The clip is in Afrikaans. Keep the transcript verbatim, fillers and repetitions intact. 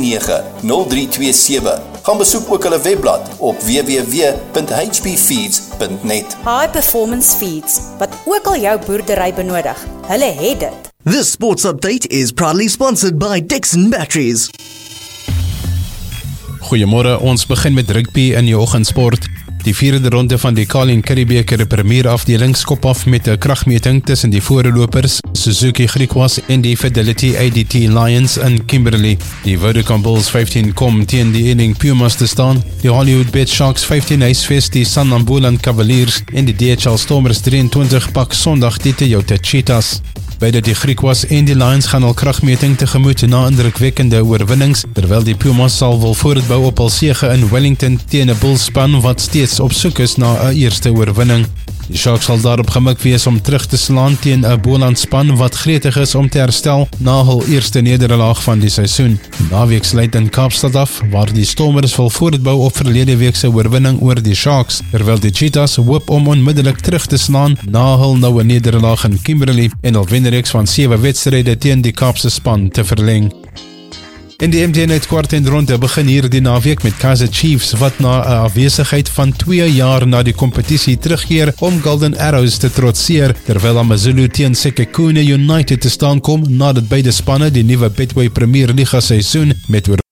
nege nul drie twee sewe. Gaan besoek ook hulle webblad op w w w punt h p feeds punt net. High Performance Feeds, wat ook al jou boerdery benodig, hulle het dit. This sports update is proudly sponsored by Dixon Batteries. Goeiemôre, ons begin met rugby in die oggendsport. Die vierde ronde van die Carling Currie-beker Premier afdeling skop af met 'n kragmeting tussen die voorlopers Suzuki Griquas en die Fidelity A D T Lions in Kimberley. Die Vodacom Bulls vyftien kom teen die Ealing Pumas te staan. Die Hollywood Bet Sharks vyftien huisves die Sanlambulan Cavaliers en die D H L Stormers drieëntwintig pak Sondag die Toyota Cheetahs. Beide die Griquas en die Lions gaan al kragmeting tegemoet na indrukwekkende oorwinnings, terwyl die Pumas sal wil voortbou op hul sege in Wellington teen 'n Bulls span wat steeds op soek is na 'n eerste oorwinning. Die Sharks sal daarop gemik wees om terug te slaan teen 'n Boland span wat gretig is om te herstel na hul eerste nederlaag van die seisoen. Naweek sluit in Kaapstad af, waar die Stormers wil voortbou op verlede week se oorwinning oor die Sharks, terwyl die Cheetahs hoop om onmiddellik terug te slaan na hul noue nederlaag in Kimberley en hul wenreeks van sewe wedstryde teen die Kaapse span te verleng. In die M T N het kwart en ronde begin hier die naweek met Kaizer Chiefs wat na 'n afwesigheid van twee jaar na die kompetisie terugkeer om Golden Arrows te trotseer, terwyl AmaZulu teen Sekhukhune United te staan kom nadat beide spanne die nuwe Betway Premier Liga seisoen met